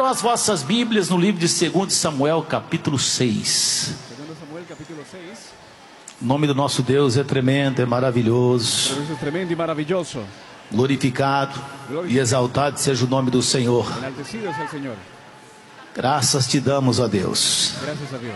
as vossas Bíblias no livro de 2 Samuel, capítulo 6. Segundo Samuel, capítulo 6. O nome do nosso Deus é tremendo, é maravilhoso. Deus é tremendo e maravilhoso. Glorificado e exaltado seja o nome do Senhor. Enaltecido es el Señor. Graças te damos, ó Deus. Gracias a Dios.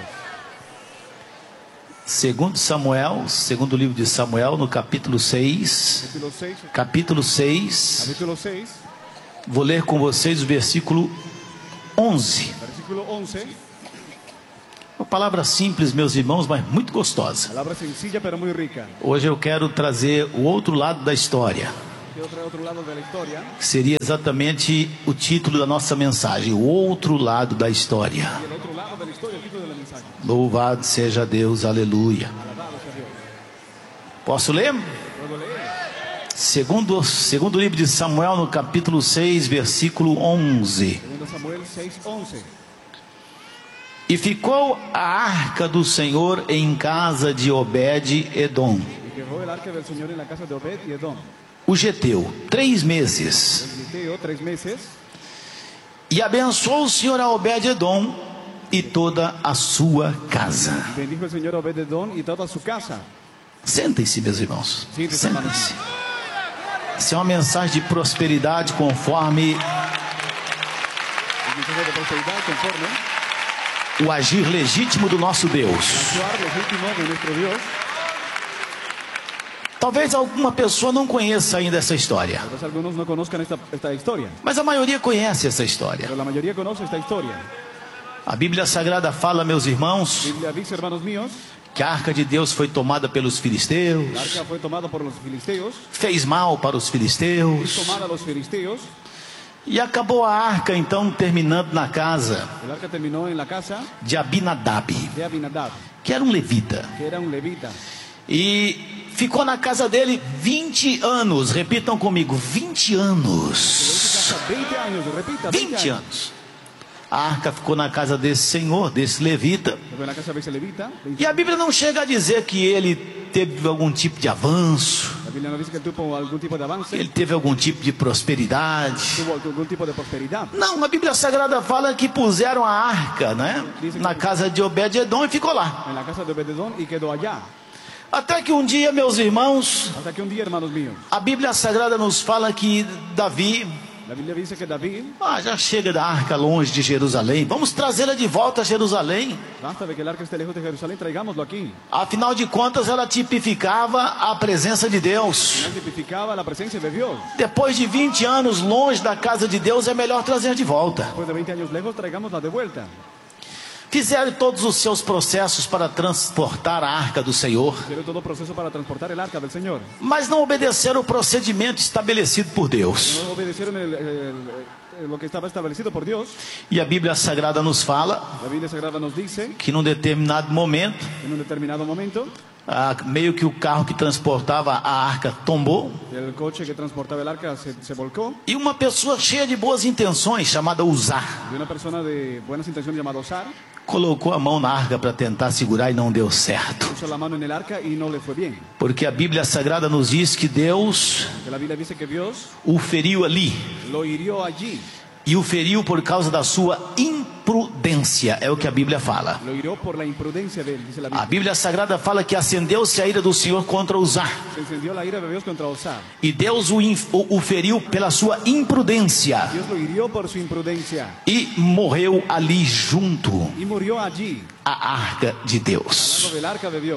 Segundo livro de Samuel, no capítulo 6. Capítulo 6. Capítulo 6. Capítulo 6. Vou ler com vocês o versículo 11. Versículo 11. Uma palavra simples, meus irmãos, mas muito gostosa. Palabra sencilla pero muy rica. Hoje eu quero trazer o outro lado da história. Quiero traer otro lado de la historia. Que seria exatamente o título da nossa mensagem, o outro lado da história. Y el otro lado de la historia, el título de la mensaje. Louvado seja Deus, aleluia. Alabado sea Dios. Posso ler? ¿Puedo leer? Segundo livro de Samuel, no capítulo 6, versículo 11. Segundo Samuel 6:11. E ficou a arca do Senhor em casa de Obed-edom, Y quedó el arca del Señor en la casa de Obed y Edom. o geteu, 3 meses. El Giteo, 3 meses. E abençoou o Senhor a Obed-edom e toda a sua casa. Bendijo el Señor a Obed Edom y toda su casa. Sentem-se, meus irmãos. Siéntense, hermanos. Sentem-se. Isso é uma mensagem de prosperidade conforme El mensaje de prosperidad conforme o agir legítimo do nosso Deus. actuar legítimo de nuestro Dios. Talvez alguma pessoa não conheça ainda essa história, Tal vez algunos no conozcan esta historia, mas a maioria conhece essa história. pero la mayoría conoce esta historia. A Bíblia Sagrada fala, meus La irmãos, Biblia dice, hermanos míos, que a arca de Deus foi tomada pelos el filisteus, arca fue tomada por los filisteos, fez mal para os filisteus, tomada a los filisteos. e acabou a arca então terminando na casa El arca terminó en la casa de Abinadab, de Abinadab, que era um levita, que era un levita. e ficou na casa dele 20 anos. Repitam comigo, 20 Quedó en anos. su casa 20 años, repita, 20 anos. A arca ficou na casa desse senhor, desse levita. Quedó en la casa de ese levita. E a Bíblia não chega a dizer que ele teve algum tipo de avanço, La Biblia no dice que tuvo algún tipo de avance, ele teve algum tipo de prosperidade. tuvo algún tipo de prosperidad. Não, a Bíblia Sagrada fala que puseram a arca, né, na casa de Obed-edom e ficou lá. En la casa de Obed Edom y quedó allá. Até que um dia, meus irmãos, Hasta que un día, hermanos míos, a Bíblia Sagrada nos fala que Davi, la Biblia dice que David, já chega da arca longe de Jerusalém, vamos trazê-la de volta a Jerusalém. basta de que el arca esté lejos de Jerusalén, traigámoslo aquí. Afinal de contas, ela tipificava a presença de Deus. Él tipificaba la presencia de Dios. Depois de 20 anos longe da casa de Deus, é melhor trazer de volta. Después de 20 años lejos, traigámosla de vuelta. Fizeram todos os seus processos para transportar a arca do Senhor, Hicieron todo proceso para transportar el arca del Señor. mas não obedeceram o procedimento estabelecido por Deus. No obedecieron lo que estaba establecido por Dios. E a Bíblia Sagrada nos fala La Biblia Sagrada nos dice, que num determinado momento, en un determinado momento, meio que o carro que transportava a arca tombou, el coche que transportaba el arca se volcó, e uma pessoa cheia de boas intenções, chamada Uzá, y una persona de buenas intenciones llamada Osar colocou a mão na arca para tentar segurar e não deu certo. puso la mano en el arca y no le fue bien. Porque a Bíblia Sagrada nos diz que Deus Que la Biblia dice que Dios o feriu ali, lo hirió allí. e o feriu por causa da sua imprudência, é o que a Bíblia fala. Lo hirió por la imprudencia de él, dice la A Biblia. Bíblia Sagrada fala que acendeu-se a ira do Senhor contra Uzá, Se encendió la ira de Dios contra Osar. e Deus o feriu pela sua imprudência, Dios lo hirió por su imprudencia e morreu ali junto y murió allí, à arca de Deus. hablando del arca de Dios.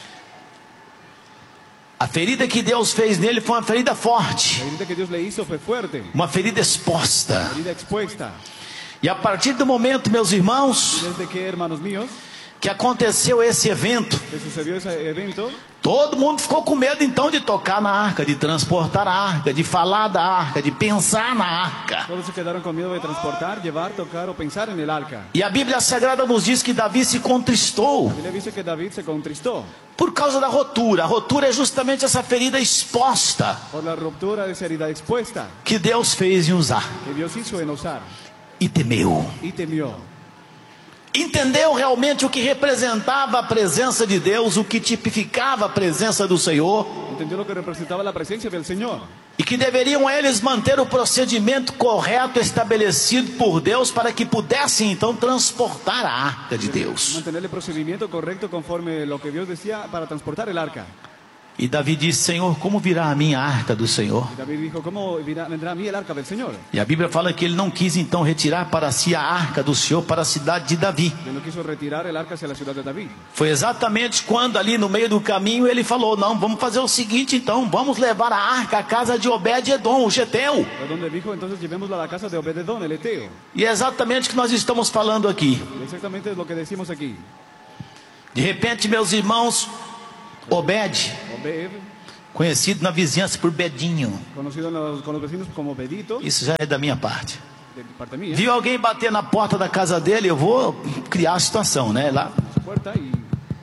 A ferida que Deus fez nele foi uma ferida forte, La herida que Dios le hizo fue fuerte, uma ferida exposta. herida expuesta. E a partir do momento, meus irmãos, Desde que, hermanos míos, que aconteceu esse evento, que sucedió ese evento, todo mundo ficou com medo então de tocar na arca, de transportar a arca, de falar da arca, de pensar na arca. todos se quedaron con miedo de transportar, llevar, tocar o pensar en el arca. E a Bíblia Sagrada nos diz que Davi se contristou La Biblia dice que David se contristó por causa da rotura. A rotura é justamente essa ferida exposta por la ruptura de esa herida expuesta que Deus fez em Uzá, que Dios hizo en Osar e temeu. y temió. Entendeu realmente o que representava a presença de Deus, o que tipificava a presença do Senhor. Entendió lo que representaba la presencia del Señor. E que deveriam eles manter o procedimento correto estabelecido por Deus para que pudessem então transportar a arca de Deus. Mantener el procedimiento correcto conforme lo que Dios decía para transportar el arca. E Davi disse: Senhor, como virá a minha arca do Senhor? Y David dijo, ¿cómo vendrá a mí el arca del Señor? E a Bíblia fala que ele não quis então retirar para si a arca do Senhor para a cidade de Davi. Él no quiso retirar el arca hacia la ciudad de David. Foi exatamente quando ali no meio do caminho ele falou: não, vamos fazer o seguinte então, vamos levar a arca à casa de Obed-edom, o geteu. Fue donde dijo, entonces llevémosla a la casa de Obed-edom, el Eteo. E é exatamente o que nós estamos falando aqui. Y exactamente es lo que decimos aquí. De repente, meus irmãos, Obed, Obed, conhecido na vizinhança por Bedinho, conocido con los vecinos como Bedito, isso já é da minha parte. de parte mía, Viu alguém bater na porta da casa dele, eu vou criar a situação, né? Lá, su puerta y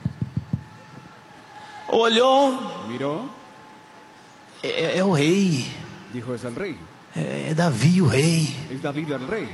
olhou, miró, é o rei, dijo, es el rey. é Davi o rei. Es David el rey.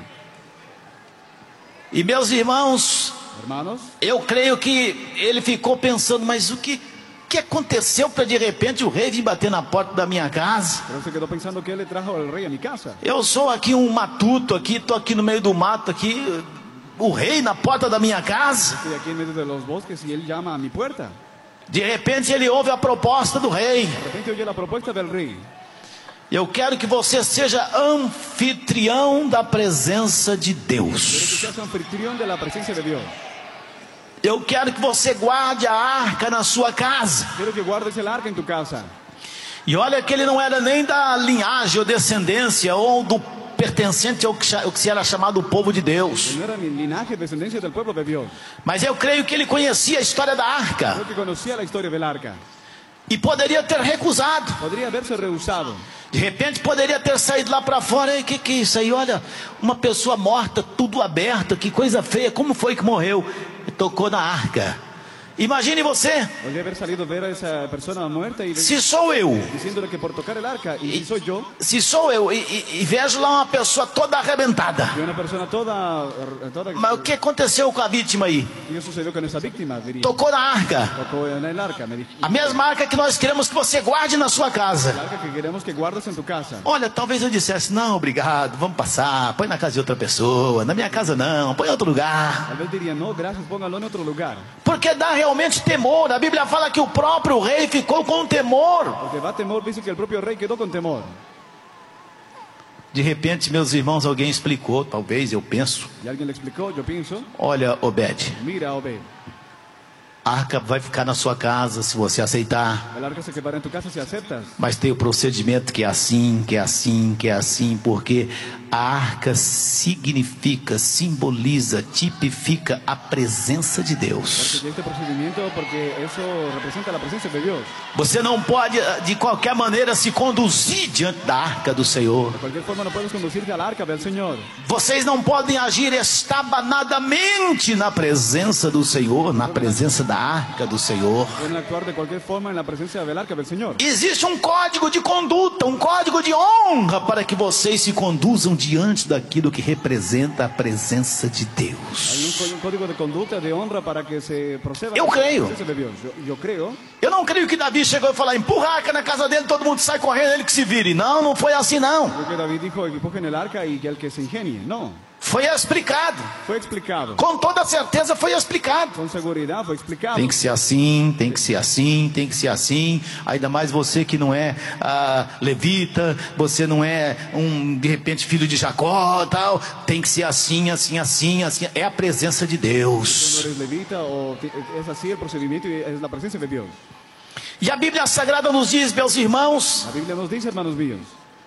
E meus irmãos, Hermanos, eu creio que ele ficou pensando, mas o que aconteceu para de repente o rei vir bater na porta da minha casa? pero se quedó pensando que él le trajo al rey a mi casa. Eu sou aqui um matuto, estou aqui no meio do mato, aqui, o rei na porta da minha casa. Estoy aquí en medio de los bosques y él llama a mi puerta. De repente ele ouve a proposta do rei: De repente oye la propuesta del rey. eu quero que você seja anfitrião da presença de Quiero que Deus. seas anfitrión de la presencia de Dios. Eu quero que você guarde a arca na sua casa. Quiero que guardes el arca en tu casa. E olha que ele não era nem da linhagem ou descendência ou do pertencente ao que se era chamado o povo de Deus. Él no era ni linaje, descendencia del pueblo de Dios. Mas eu creio que ele conhecia a história da arca Creo que conocía la historia del arca. e poderia ter recusado. Podría haberse rehusado. De repente poderia ter saído lá para fora. E que é isso aí? Olha, uma pessoa morta, tudo aberto, que coisa feia. Como foi que morreu? E tocou na arca. Imagine você, Podría haber salido a ver a esa persona muerta y se sou eu, diciéndole que por tocar el arca, y si soy yo, e vejo lá uma pessoa toda arrebentada. y una persona toda Mas o que aconteceu com a vítima aí? ¿qué sucedió con esa víctima? Diría. Tocou na arca. Tocó en el arca, me dijo. A mesma arca que nós queremos que você guarde na sua El casa. arca que queremos que guardes en tu casa. Olha, talvez eu dissesse: não, obrigado, vamos passar, põe na casa de outra pessoa. Na minha casa não, põe em outro lugar. Tal vez diría, no, gracias, póngalo en otro lugar. Porque dá realmente temor. A Bíblia fala que o próprio rei ficou com temor. Porque da temor, dice que el propio rey quedó con temor. De repente, meus irmãos, alguém explicou, talvez, eu penso: Y alguien le explicó, yo pienso, olha, Obed, mira, Obed, a arca vai ficar na sua casa se você aceitar. el arca se quedará en tu casa si aceptas. Mas tem o procedimento que é assim, que é assim, que é assim, porque a arca significa, simboliza, tipifica a presença de Deus. Porque este procedimiento, porque eso representa la presencia de Dios. Você não pode, de qualquer maneira, se conduzir diante da arca do Senhor. De cualquier forma no puedes conducirte al arca del Señor. Vocês não podem agir estabanadamente na presença do Senhor, na presença da arca do Senhor. Pueden actuar de cualquier forma en la presencia del arca del Señor. Existe um código de conduta, um código de honra para que vocês se conduzam diante daquilo que representa a presença de Hay Deus. un código de conducta, de honra para que se proceda Eu a la creio. presencia de Dios. Yo creo. Eu não creio que Davi chegou e falou: empurra a arca na casa dele, todo mundo sai correndo, ele que se vire. Não, não foi assim não. Creo que David dijo que empujen el arca y que el que se ingenie. No, Foi explicado. fue explicado. Com toda certeza foi explicado. Con seguridad fue explicado. Tem que ser assim, tem que ser assim, tem que ser assim. Ainda mais você que não é levita, você não é de repente filho de Jacó, tal. Tem que ser assim, assim, assim, assim. É a presença de No Deus. eres levita o es así el procedimiento y es la presencia de Dios. E a Bíblia Sagrada nos diz, meus irmãos, La Biblia nos dice, hermanos míos,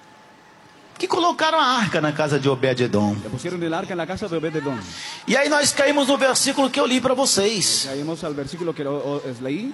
que colocaram a arca na casa de Obed-edom. le pusieron el arca en la casa de Obed-edom. E aí nós caímos no versículo que eu li para vocês. Caímos al versículo que leí.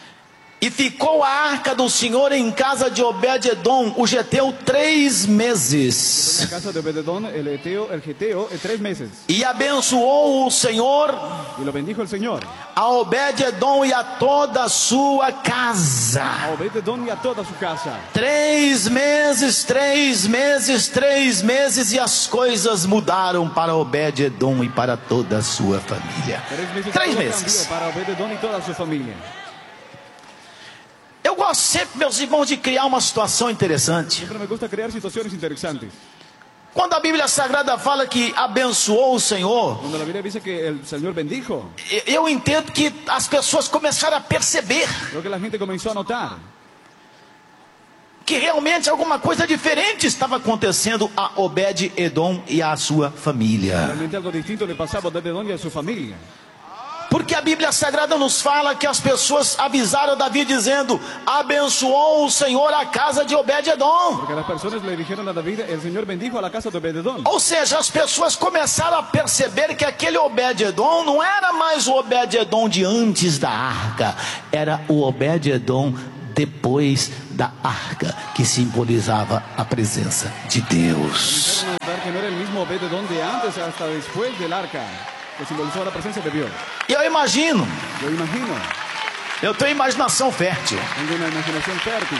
E ficou a arca do Senhor em casa de Obed-edom, o geteu, 3 En meses. la casa de Obed-edom, el geteo, 3 meses. E abençoou o Senhor Y lo bendijo el Señor a Obed-edom e a toda a sua casa. a Obed-edom y a toda su casa. 3 meses, 3 meses, 3 meses, e as coisas mudaram para Obed-edom e para toda a sua família. 3 meses. 3 todo meses. cambió para Obed-edom y toda su familia. Eu gosto sempre, meus irmãos, de criar uma situação interessante. Siempre me gusta crear situaciones interesantes. Quando a Bíblia Sagrada fala que abençoou o Senhor, Cuando la Biblia dice que el Señor bendijo, eu entendo que as pessoas começaram a perceber creo que la gente comenzó a notar que realmente alguma coisa diferente estava acontecendo a Obed-Edom e à sua família. realmente algo distinto le pasaba a Obed-Edom y a su familia. Porque a Bíblia Sagrada nos fala que as pessoas avisaram Davi dizendo: abençoou o Senhor a casa de Obed-Edom. Porque las personas le dijeron a David, el Señor bendijo a la casa de Obed-Edom. Ou seja, as pessoas começaram a perceber que aquele Obed-Edom não era mais o Obed-Edom de antes da arca, era o Obed-Edom depois da arca, que simbolizava a presença de Deus. Empezaron a notar que no era el mismo Obed-Edom de antes hasta después del arca, que simbolizaba la presencia de Dios. E eu imagino, Yo imagino, eu tenho imaginação fértil, tengo una imaginación fértil.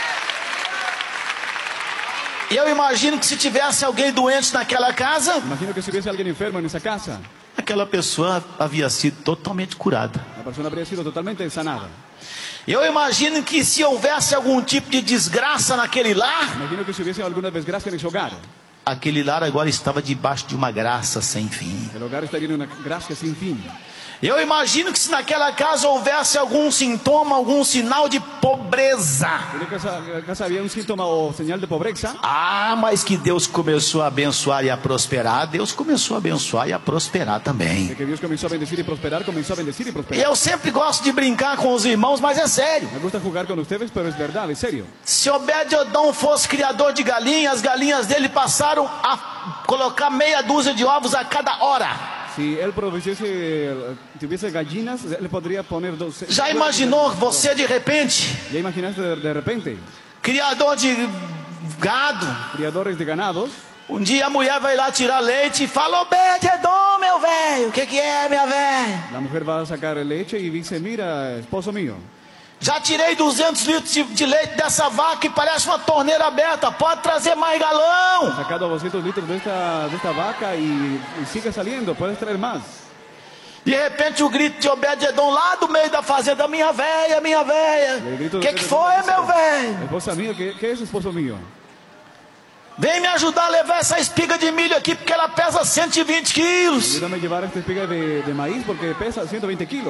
e eu imagino que se tivesse alguém doente naquela casa, Imagino que si hubiese alguien enfermo en esa casa, aquela pessoa havia sido totalmente curada. la persona habría sido totalmente sanada. Eu imagino que se houvesse algum tipo de desgraça naquele lar, Imagino que si hubiese alguna desgracia en ese hogar, aquele lar agora estava debaixo de uma graça sem fim. el hogar estaría en una gracia sin fin. Eu imagino que se naquela casa houvesse algum sintoma, algum sinal de pobreza. En esa casa había un síntoma o señal de pobreza. Ah, mas que Deus começou a abençoar e a prosperar, Deus começou a abençoar e a prosperar De também. que Dios comenzó a bendecir y prosperar, comenzó a bendecir y E prosperar. eu sempre gosto de brincar com os irmãos, mas é sério. Me gusta jugar con ustedes, pero es verdad, es serio. Se Obed-Edom fosse criador de galinhas, as galinhas dele passaram a colocar meia dúzia de ovos a cada hora. Si él tuviese gallinas, él podría poner 12. Já imaginou você de repente, Ya imaginaste de repente, criador de gado, criadores de ganados, um dia a mulher vai lá tirar leite e fala: Obed-Edom, meu velho, o que é, minha velha? la mujer va a sacar leche y dice, mira, esposo mío, Já tirei 200 litros de leite dessa vaca e parece uma torneira aberta, pode trazer mais galão. he sacado 200 litros de esta vaca y sigue saliendo, puedes traer más. De repente o grito de Obed-Edom lá do meio da fazenda: minha velha, minha velha, Y el grito o de que Obed-Edom foi, dice, meu velho? esposa mía, ¿qué es esposo mío? Vem me ajudar a levar essa espiga de milho aqui, porque ela pesa 120 quilos. Ayúdame a llevar esta espiga de maíz porque pesa 120 kilos.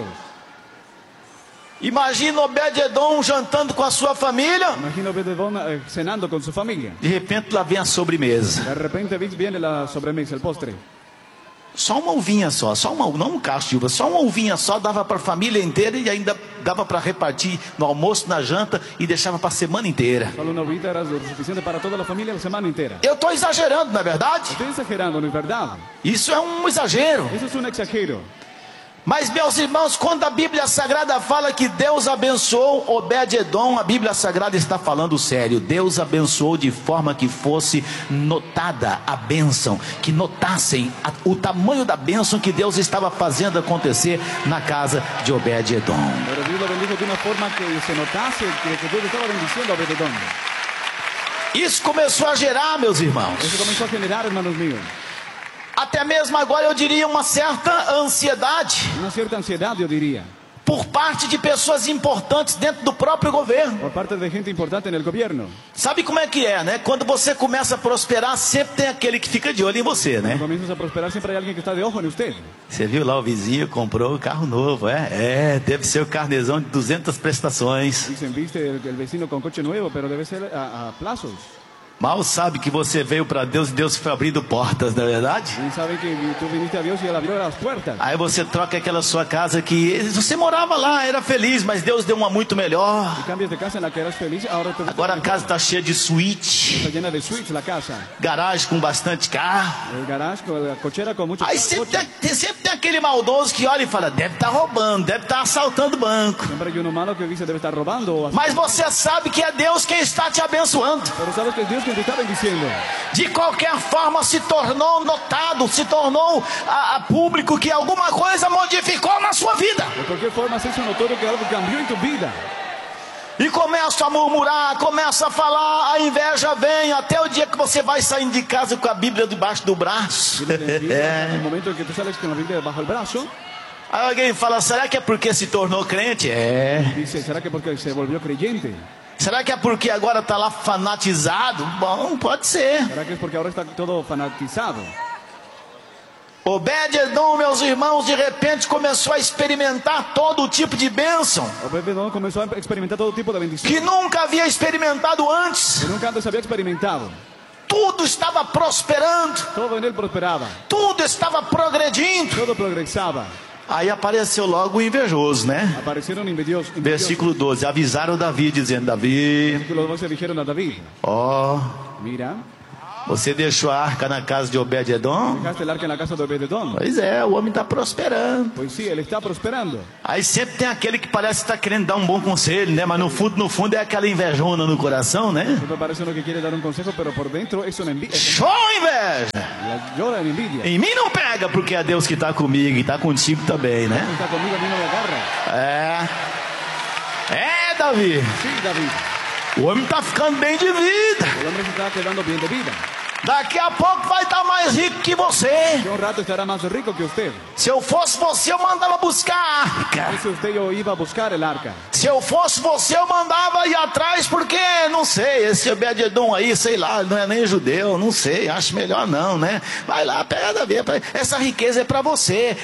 Imagina Obed-Edom jantando com a sua família. Imagino Obed-Edom cenando con su familia. De repente lá vem a sobremesa. De repente viene la sobremesa, el postre. Só uma uvinha só, não um cacho de uva, só uma uvinha só dava para a família inteira e ainda dava para repartir no almoço, na janta e deixava para a semana inteira. Solo una uvita era lo suficiente para toda la familia la semana entera. Eu estou exagerando, não é verdade? Estoy exagerando, ¿no es verdad? Isso é um exagero. Eso es un exagero. Mas, meus irmãos, quando a Bíblia Sagrada fala que Deus abençoou Obed-Edom, a Bíblia Sagrada está falando sério. Deus abençoou de forma que fosse notada a bênção, que notassem o tamanho da bênção que Deus estava fazendo acontecer na casa de Obed-Edom. Pero Dios lo bendijo de una forma que se notase que Dios estaba bendiciendo a Obed-Edom. Isso começou a gerar, meus irmãos, Eso comenzó a generar, hermanos míos, até mesmo agora eu diria uma certa ansiedade una cierta ansiedad, yo diría, por parte de pessoas importantes dentro do próprio governo. por parte de gente importante en el gobierno. Sabe como é que é, né? Quando você começa a prosperar, sempre tem aquele que fica de olho em você, né? Cuando comienzas a prosperar, siempre hay alguien que está de ojo en usted. Você viu lá, o vizinho comprou o carro novo, deve ser o carnezão de 200 prestações. Dicen, viste, el vecino con coche nuevo, pero debe ser a plazos. Mal sabe que você veio para Deus e Deus foi abrindo portas, não é verdade? Y sabe que tú viniste a Dios y Él abrió las puertas. Aí você troca aquela sua casa que você morava lá, era feliz, mas Deus deu uma muito melhor. Y cambias de casa en la que eras feliz, ahora te Agora a casa está cheia de suíte, está llena de suites la casa. garagem com bastante carro. El garage, la cochera con muchos Aí sempre tem aquele maldoso que olha e fala: deve estar roubando, deve estar assaltando banco. Siempre hay uno malo que dice debe estar robando. O así. Mas você sabe que é Deus quem está te abençoando. Pero sabes que es Dios quien te está bendiciendo. De qualquer forma se tornou notado, se tornou a público que alguma coisa modificou na sua vida. De cualquier forma se hizo notorio que algo cambió en tu vida. E começa a murmurar, começa a falar, a inveja vem, até o dia que você vai saindo de casa com a Bíblia debaixo do braço. Viene la envidia, el momento en que tú sales con la Biblia bajo el brazo, Aí alguém fala, será que é porque se tornou crente? É. Dice, ¿será que porque se volvió creyente? Será que é porque agora está lá fanatizado? Bom, pode ser. ¿Será que es porque ahora está todo fanatizado? Obed-edom, meus irmãos, de repente começou a experimentar todo tipo de bênção Obed-edom comenzó a experimentar todo tipo de bendición que nunca havia experimentado antes. que nunca antes había experimentado. Tudo estava prosperando, Todo en él prosperaba, tudo estava progredindo. todo progresaba. Aí apareceu logo o invejoso, né? Aparecieron envidiosos. Versículo 12, avisaram Davi, dizendo, Davi, Versículo 12 dijeron a David, ó, mira, você deixou a arca na casa de Obed-edom? dejaste el arca en la casa de Obed-edom. Pois é, o homem está prosperando. Pues sí, él está prosperando. Aí sempre tem aquele que parece estar querendo dar um bom conselho, né? Mas no fundo é aquela invejona no coração, né? Siempre parece uno que quiere dar un consejo, pero por dentro es una envidia. Show inveja! Llora en envidia. Em mim não pega, porque é Deus que está comigo e está contigo também, né? Está conmigo, a mí no me agarra. É, Davi. Sí, David. O homem está ficando bem de vida. El hombre se está quedando bien de vida. Daqui a pouco vai estar mais rico que você. Que un rato estará más rico que usted. Se eu fosse você, eu mandava buscar a arca. Si usted yo iba a buscar el arca. Se eu fosse você, eu mandava ir atrás, porque, não sei, esse Obed-edom aí, sei lá, não é nem judeu, não sei, acho melhor não, né? Vai lá, pega Davi, essa riqueza é para você.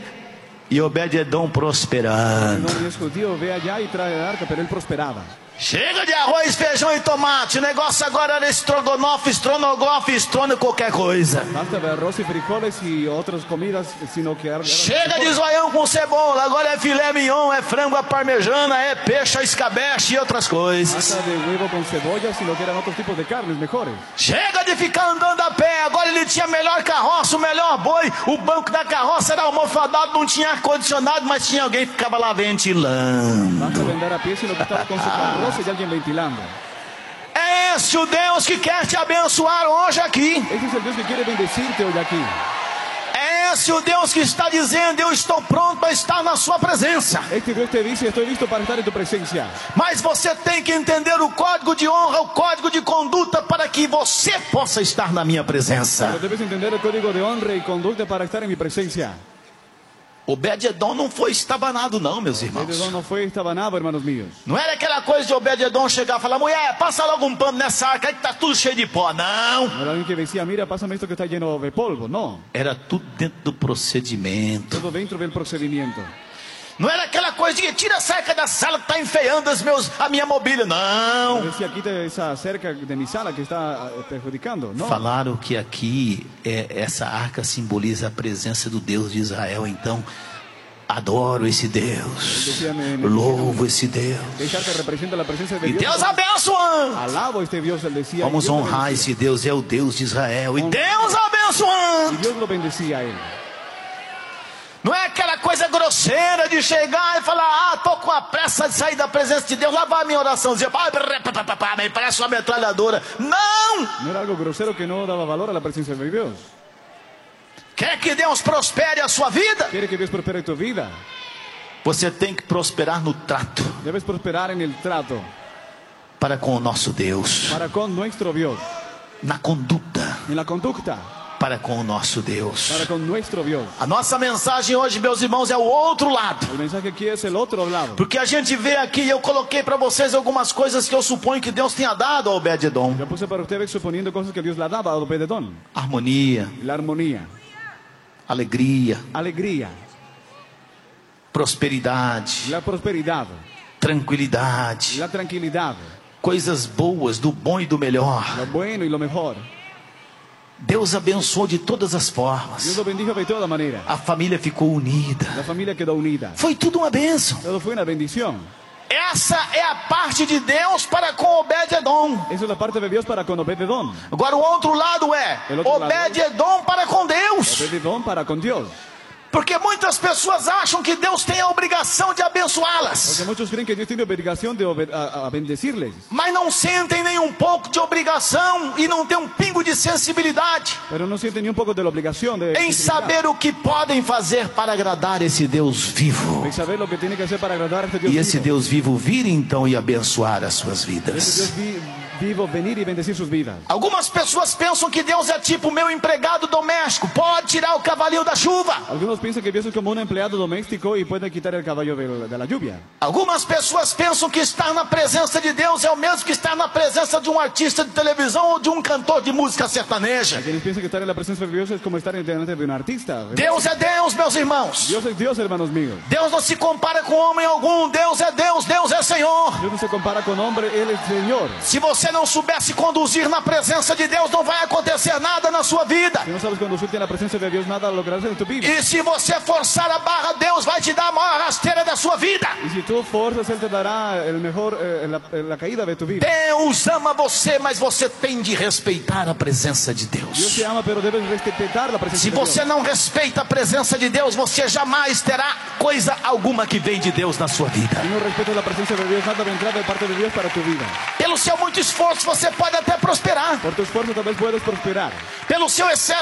E Obed-edom prosperando. No es judío, ve allá y trae el arca, pero él prosperaba. Chega de arroz, feijão e tomate. O negócio agora era estrogonofe, qualquer coisa. Basta de arroz y frijoles y otras comidas, sino que Chega de zoião com cebola. Agora é filé mignon, é frango à parmejana, é peixe à escabeche e outras coisas. basta de huevo con cebolla, sino que eran otros tipos de carnes mejores. Chega de ficar andando a pé. Agora ele tinha a melhor carroça, o melhor boi. O banco da carroça era almofadado, não tinha ar-condicionado, mas tinha alguém que ficava lá ventilando. Basta de andar a pie, sino que estaba con su carroza y alguien ventilando. É esse o Deus que quer te abençoar hoje aqui. Ese es el Dios que quiere bendecirte hoy aquí. É esse o Deus que está dizendo, eu estou pronto para estar na sua presença. Este Dios te dice, estoy listo para estar en tu presencia. Mas você tem que entender o código de honra, o código de conduta para que você possa estar na minha presença. Pero debes entender el código de honra y conducta para estar en mi presencia. Obed-edom não foi estabanado não, meus irmãos. Obed-edom no fue estabanado, hermanos míos. Não era aquela coisa de Obed-edom chegar e falar, mulher, passa logo um pano nessa arca aí que tá tudo cheio de pó. Não. No era alguien que decía, mira, pásame esto que está lleno de polvo. No, Era tudo dentro do procedimento. todo dentro del procedimiento. Não era aquela coisa de tira essa arca da sala que está enfeiando a minha mobília. Não. Decía, quita esa cerca de mi sala que está perjudicando. No, Falaram que aqui essa arca simboliza a presença do Deus de Israel. Então, adoro esse Deus. Louvo esse Deus. esa arca representa la presencia de E Dios. Deus abençoando. Alabo a este Dios, él decía. Vamos y Dios lo honrar bendecía. esse Deus. É o Deus de Israel. E Deus Y abençoando. Dios lo bendecía a él. Não é aquela coisa grosseira de chegar e falar, tô com a pressa de sair da presença de Deus. Lá vai a minha oraçãozinha. Parece uma metralhadora. Não! No era algo grosero que no daba valor a la presencia de Dios. Quer que Deus prospere a sua vida? Quiere que Dios prospere tu vida. Você tem que prosperar no trato Debes prosperar en el trato para com o nosso Deus. para con nuestro Dios. Na conduta En la conducta para com o nosso Deus. para con nuestro Dios. A nossa mensagem hoje, meus irmãos, é o outro lado. El mensaje aquí es el otro lado. Porque a gente vê aqui, eu coloquei para vocês algumas coisas que eu suponho que Deus tenha dado ao Obed-edom. Yo puse para ustedes suponiendo cosas que Dios le daba a Obed-edom. Harmonia, La armonía, alegria, alegría, prosperidade, la prosperidad, tranquilidade, la tranquilidad, coisas boas, do bom e do melhor. lo bueno y lo mejor. Deus abençoou de todas as Dios formas. lo bendijo de toda manera. A família ficou unida. La familia quedó unida. Foi tudo uma bênção. Todo fue una bendición. Essa é a parte de Deus para com Obed-edom. Esa es la parte de Dios para con Obed-edom. Agora o outro lado é El otro lado. Obed-edom para com Deus. Obed-edom para con Dios. Porque muitas pessoas acham que Deus tem a obrigação de abençoá-las, Porque muchos creen que Dios tiene obligación de a bendecirles. mas não sentem nem um pouco de obrigação e não tem um pingo de sensibilidade Pero no sienten ni un poco de la obligación de em saber o que podem fazer para agradar esse Deus vivo. de saber lo que tiene que hacer para agradar a este Dios E esse vivo. Deus vivo vir então e abençoar as suas Este vidas. Dios vivo venir y bendecir sus vidas. Algumas pessoas pensam que Deus é tipo meu empregado doméstico, pode tirar o cavalinho da chuva. Algunos piensan que Dios es como un empleado doméstico y puede quitar el caballo de la lluvia. Algumas pessoas pensam que estar na presença de Deus é o mesmo que estar na presença de um artista de televisão ou de um cantor de música sertaneja. Hay quienes piensan que estar en la presencia de Dios es como estar delante de un artista. Deus é Deus, meus irmãos. Dios es Dios, hermanos míos. Deus não se compara com homem algum. Deus é Deus, Deus é Senhor. Dios no se compara con hombre, Él es Señor. Se você não souber se conduzir na presença de Deus, não vai acontecer nada na sua vida. Si no sabes conducirte en la presencia de Dios, nada lograrás en tu vida. E se você forçar a barra, Deus vai te dar a maior rasteira da sua vida. Y si tú forzas, Él te dará la caída de tu vida. Deus ama você, mas você tem de respeitar a presença de Dios Deus. te ama, pero debes respetar la presencia Se de Dios. você não respeita a presença de Deus, você jamais terá coisa alguma que vem de Deus na sua vida. Si no respetas la presencia de Dios, nada vendrá de parte de Dios para tu vida. Pelo seu muito esforço, você pode até prosperar. Por tu esfuerzo tal vez puedes prosperar. Pelo seu excesso